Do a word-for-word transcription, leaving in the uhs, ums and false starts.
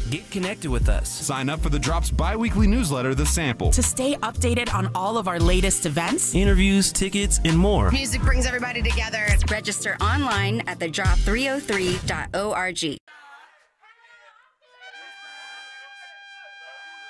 Get connected with us. Sign up for the Drop's bi-weekly newsletter, The Sample. To stay updated on all of our latest events, interviews, tickets, and more. Music brings everybody together. Register online at the drop three oh three dot org.